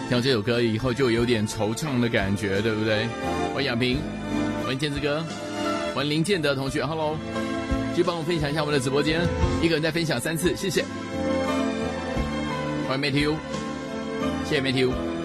听到这首歌以后就有点惆怅的感觉，对不对？欢迎亚平，欢迎健之哥，欢迎林建德同学 ，Hello， 去帮我分享一下我们的直播间，一个人在分享3次，谢谢。欢迎 Matthew， 谢谢 Matthew。